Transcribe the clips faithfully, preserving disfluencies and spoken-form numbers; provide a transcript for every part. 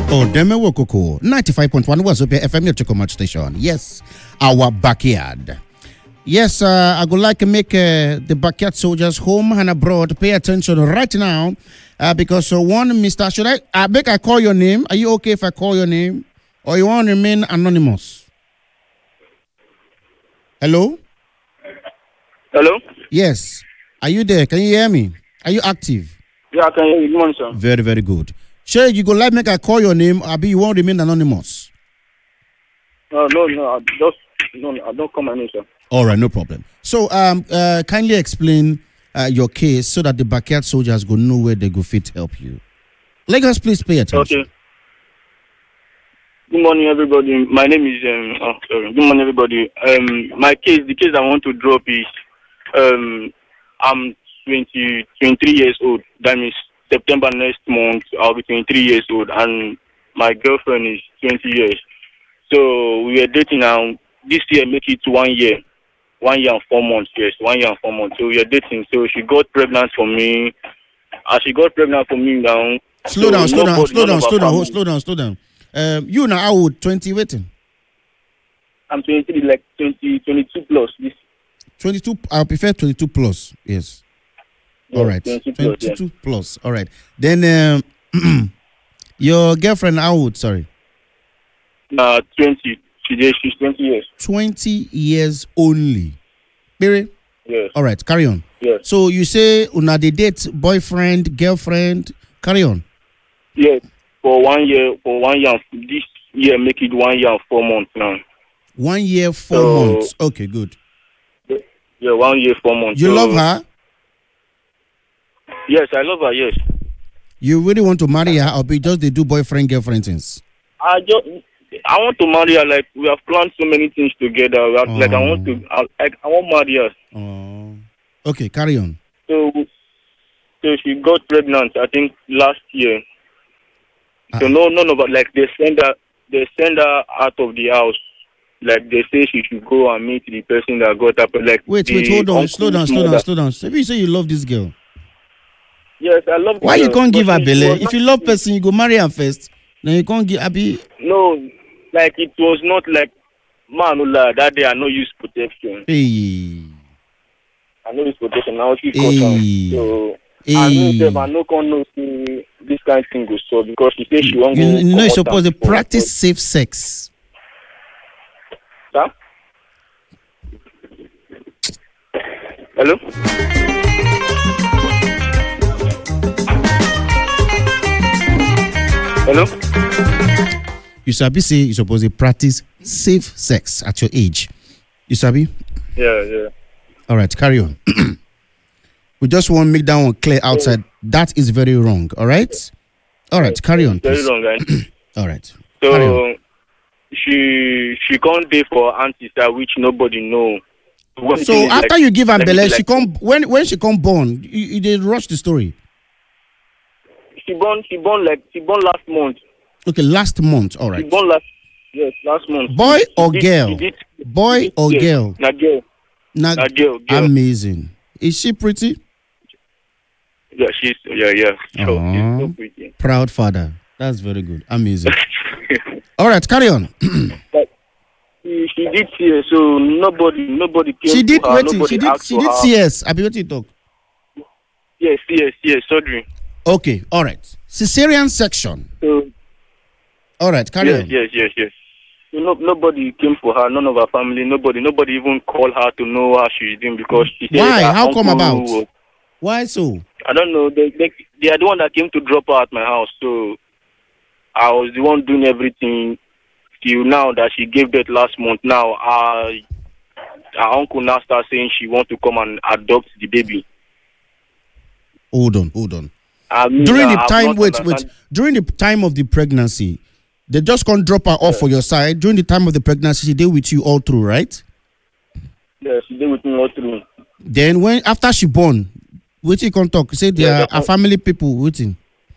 Oh, Demewo Koko, ninety-five point one was F M, your Chocomat station. Yes, our backyard. Yes, uh, I would like to make uh, the backyard soldiers home and abroad pay attention right now uh, because uh, one Mister Should I, I beg I call your name? Are you okay if I call your name? Or you want to remain anonymous? Hello? Hello? Yes. Are you there? Can you hear me? Are you active? Yeah, I can hear you. Good morning, sir. Very, very good. Sure, you go like make I call your name, or you won't remain anonymous? No, no, no, I just, no, I don't call my name, sir. All right, no problem. So, um, uh, kindly explain uh, your case so that the backyard soldiers go know where they go fit help you. Lagos, please pay attention. Okay. Good morning, everybody. My name is, um, oh, sorry. Good morning, everybody. Um, my case, the case I want to drop is, um, I'm twenty, twenty-three years old. That means September next month, I'll be twenty-three years old, and my girlfriend is twenty years. So we were dating now. This year, make it one year. One year and four months, yes. One year and four months. So we are dating. So she got pregnant for me. As she got pregnant for me now. Slow so down, slow down, nobody, slow down, slow down, family. slow down, slow down. Um, you now how old? twenty waiting? I'm twenty-three, like twenty, twenty-two plus. This. twenty-two, I prefer twenty-two plus, yes. Yeah, All right, twenty-two, twenty-two plus, plus, all right. Then um, your girlfriend how old, sorry? yeah. Uh, twenty. She did, she's twenty years. twenty years only. Barry? Yes. All right, carry on. Yes. So you say una dey date boyfriend, girlfriend, carry on. Yes. For one year, for one year, this year make it one year and four months now. One year, four So- months. Okay, good. Yeah, one year, four months. You So- love her? Yes, I love her, yes. You really want to marry her or be just they do boyfriend, girlfriend things? I just, I want to marry her, like, we have planned so many things together. We have, Like, I want to, I, like, I want to marry her. Oh. Okay, carry on. So, so she got pregnant, I think, last year. So Ah. no, none of it, like, they send her, they send her out of the house. Like, they say she should go and meet the person that got her. But like, Wait, the wait, hold on. Slow down, uncle's slow down, mother- slow down. Maybe you say you love this girl. Yes, I love. Why the you girl, can't give but her she belly? was If not- you love person, you go marry her first. Then you can't give Abi. No, like it was not like man. no lie, That day I no use protection. Hey. I no use protection. Now she Hey. cut on. So I know Hey. them. I no can know say this kind of thing go so because she say she won't You, go. you know you're comot supposed to am for- practice safe sex. Sir? Hello. Hello. You sabi say you're supposed to practice safe sex at your age. You sabi? Yeah, yeah. All right, carry on. We just want to make that one clear outside. That is very wrong. All right? All right, carry on, Very please. long, right? All right. Carry on. So she she can't pay for auntie sir, which nobody know. One So thing is after like- you give her let me belly, say she like- come when when she come born, you, you they rush the story. She born she born like she born last month. Okay, last month. All She right. born last yes last month. Boy She or did- girl? she did- Boy she or did- girl? Na girl. Now, Na girl. Girl. amazing. Is she pretty? yeah, she's yeah yeah. Sure, Aw. she's so pretty. Proud father. That's very good. Amazing. All right, carry on. But she, she did C S, so nobody nobody came. She did to her, waiting. nobody She did. asked She for did her. C S. I be waiting talk. Yes, yes, yes. Surgery. Okay. All right. Cesarean section. So All right. Carry yes, on. yes, yes, yes. So no, nobody came for her. None of her family. Nobody. Nobody even called her to know how she's doing because she said Why? her How come uncle about? was- Why so? I don't know. They, they they are the one that came to drop her at my house. So I was the one doing everything till now that she gave birth last month. Now uh, her uncle now start saying she want to come and adopt the baby. Hold on. Hold on. I mean, During uh, the I've time, not wait, wait. understand- During the time of the pregnancy, they just can't drop her off for your side. During the time of the pregnancy, she did with you all through, right? Yeah, she did with me all through. Then when after she born, wait you can talk. Say they Yeah, are the- a family people waiting.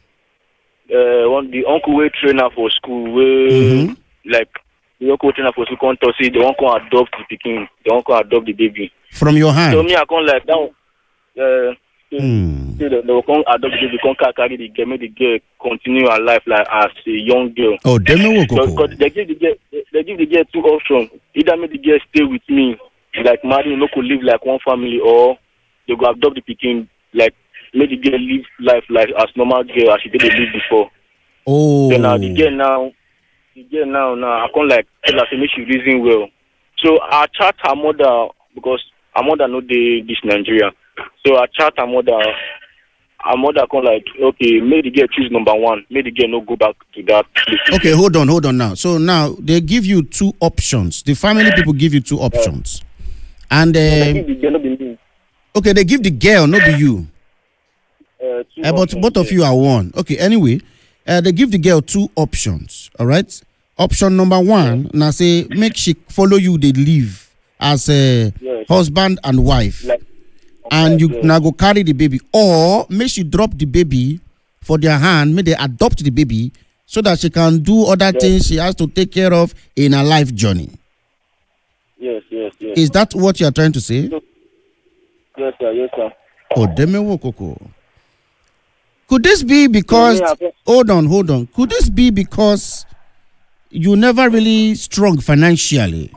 Uh, one the uncle will train her for school. Where Mhm. like the uncle will train her for school. Can't talk, say the uncle adopt the pikin. The uncle adopt the baby. From your So hand. me, I can't like that. one, Uh, Hmm. say that they will come adopt the baby, come carry the girl, make the girl continue her life like as a young girl. Oh, them no Because koko. they give the girl, they give the girl two options. Either make the girl stay with me, like marry, no could live like one family, or they go adopt the pikin, like make the girl live life like as normal girl as she did live before. Oh. Then now the girl now, the girl now now I can't like tell her to make she reason well. So I chat her mother because her mother know the this Nigeria. So I chat her mother. Her mother come like, okay, make the girl choose number one. Make the girl not go back to that place. Okay, hold on, hold on now. So now they give you two options. The family people give you two options, and They uh, give the girl, not be me. okay, they give the girl, not be you. Uh, two Uh, but options, both of yeah. you are one. Okay, anyway, uh, they give the girl two options. All right. Option number one, now say make she follow you. They live as a Yes. husband and wife, Like, and you yes. now go carry the baby, or make she drop the baby for their hand. Make they adopt the baby so that she can do other Yes. things she has to take care of in her life journey. Yes, yes, yes. Is that what you are trying to say? Yes, sir, yes, sir. Oh, Demewo Koko. Could this be because? Yeah, yeah. Hold on, hold on. Could this be because you never really strong financially?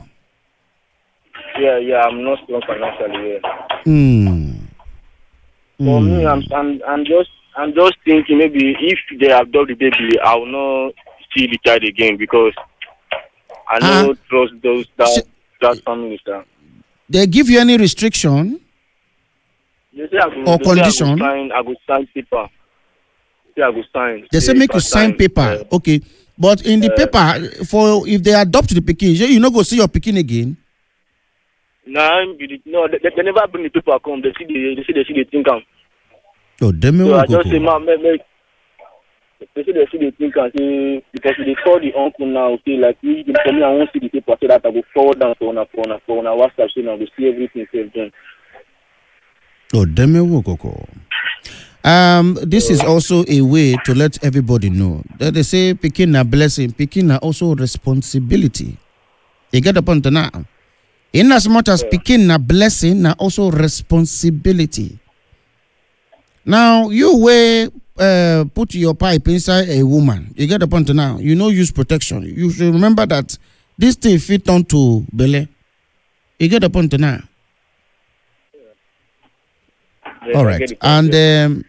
Yeah, yeah, I'm not strong financially. Yeah. Hmm. For Hmm. me, I'm, I'm, I'm just, I'm just thinking maybe if they adopt the baby, I will not see the child again because I Ah. don't trust those that Sh- that family, sir. They give you any restriction? They say I go, Or they say I condition? go sign, I go sign paper. Say I go sign. They say if make I you sign paper. uh, Okay. But in the Uh, paper, for if they adopt the pikin, you no go see your pikin again. Nah, be the- no, they, they never bring the paper come. They see the, they see, they see the thing come. Oh, So Demewo I just say, Koko. man, make, make, they say they see the thing and say, because they call the uncle now, say, like, we, for me, I won't see the paper, so that I go forward down for una, for una, for una WhatsApp, so now we see everything safe done. Oh, Demewo Koko. Um, this is also a way to let everybody know that they say pikin na blessing, pikin na also responsibility. You get the point now. In as much as Yeah. pikin na blessing, na also responsibility. Now you way uh, put your pipe inside a woman. You get the point now. You know use protection. You should remember that this thing fit on to belle. You get the point now. Yes, All I right, get the point, and yeah. um,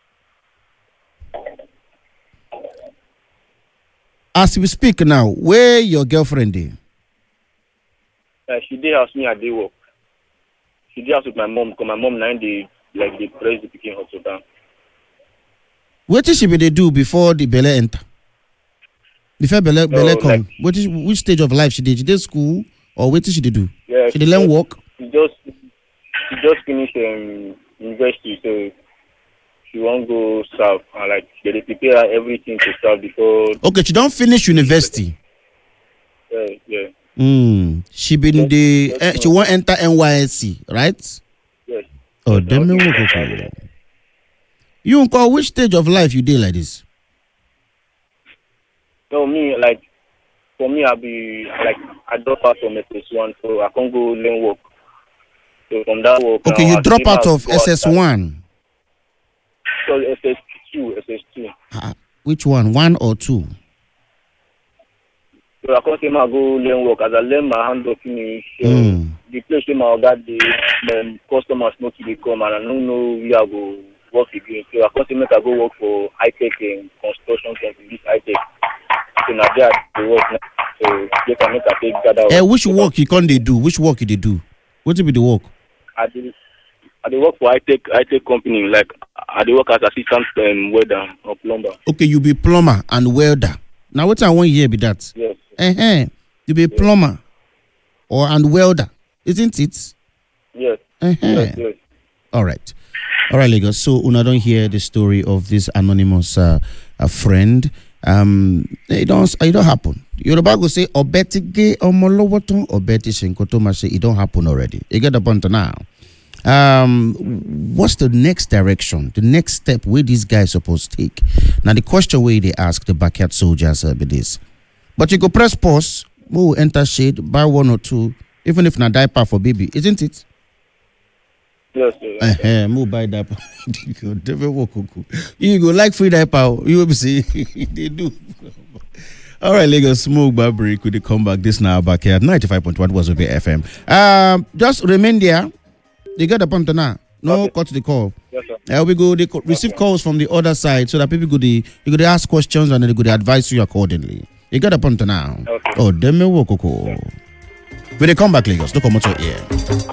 as we speak now, where your girlfriend is? Uh, she did ask me, I did work. She did ask with my mom, because my mom, now, they, like, they press the picking hot down. What did she be they do before the belle enter? Before belle belle So, come, like- what is which stage of life she did? She did school or what did she dey do? Yeah, She did learn just- work. She just, she just finished um, university, so she won't go serve. And like, they dey prepare her everything to serve before. Okay, she don't finish university. Yeah, yeah, Hmm. She been Yes, the yes, eh, she ma'am. won't enter N Y S C, right? yes. Oh, Yes, damn I'll me give work. her Okay. that. You uncle, which stage of life you did like this? So me, like, for me, I'll be like, I drop out from S S one, so I can't go learn work. So from that work, Okay, now, you I drop came out of go S S outside. one. So S S two, S S two. Ah, which one? One or two? So I can't say I go learn work. As I learn my hand up finish, so Mm. the place where my oga dey, um, customers no too dey come, and I don't know where I go work again. So I can't say make I go work for high tech and construction company, this high tech. So now there I dey work now. So they can make I take gather. Eh, which work you can't they do? Which work you they do? What will be the work? I dey I dey work for high tech high tech company. Like I dey work as assistant um, welder or plumber. Okay, you be plumber and welder. Now what I want here be that. Yes, Uh-huh. You be plumber or and welder, isn't it? yes, Uh-huh. yes, yes. All right. All right, Lagos. So una don't hear the story of this anonymous uh, a friend. Um, it don't it don't happen. Yoruba go say obetige omolowoton obeti shinkoto mashe. It don't happen already. You get the point now. Um, what's the next direction? The next step where these guys supposed to take? Now the question where they ask the backyard soldiers uh, be this. But you go press pause, move enter shade, buy one or two, even if na diaper for baby, isn't it? Yes, sir. Uh-huh. Move buy diaper. You go like free diaper. You will be see they do. All right, Lagos smoke bar break. We come back this now back here at ninety-five point one was over F M. Um, just remain there. They got the point now. No, Okay. cut the call. Yes, sir. Uh, we go they co- receive Okay. calls from the other side so that people go they you go they ask questions and then they go they advise you accordingly. You got the point now. Okay. Oh, them me work. When they come back, Lagos, don't come out your ear.